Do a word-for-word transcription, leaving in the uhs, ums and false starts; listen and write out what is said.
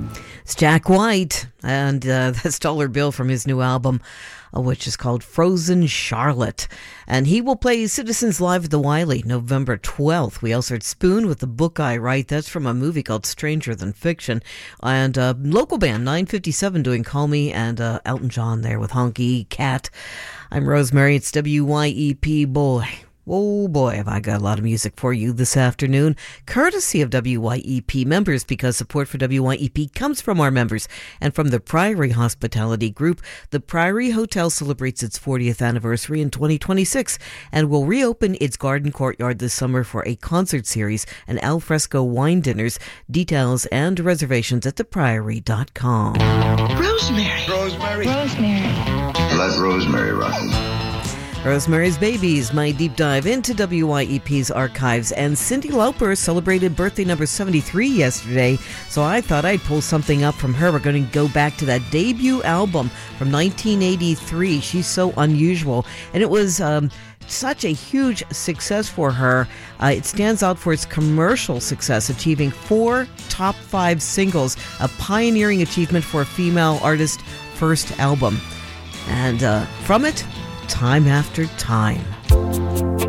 It's Jack White, and uh, that's Dollar Bill from his new album, uh, which is called Frozen Charlotte. And he will play Citizens Live at the Wiley November twelfth. We also heard Spoon with The Book I Write. That's from a movie called Stranger Than Fiction. And uh, local band nine fifty-seven doing Call Me, and uh, Elton John there with Honky Cat. I'm Rosemary. It's W Y E P. Boy. Oh boy, have I got a lot of music for you this afternoon, courtesy of W Y E P members, because support for W Y E P comes from our members and from the Priory Hospitality Group. The Priory Hotel celebrates its fortieth anniversary in twenty twenty-six and will reopen its garden courtyard this summer for a concert series and al fresco wine dinners. Details and reservations at the priory dot com. Rosemary. Rosemary. Rosemary. Let Rosemary rock it. Rosemary's Babies, my deep dive into W Y E P's archives. And Cyndi Lauper celebrated birthday number seventy-three yesterday, so I thought I'd pull something up from her. We're going to go back to that debut album from nineteen eighty-three. She's so unusual, and it was um, such a huge success for her. Uh, it stands out for its commercial success, achieving four top five singles, a pioneering achievement for a female artist first album. And uh, from it, Time After Time.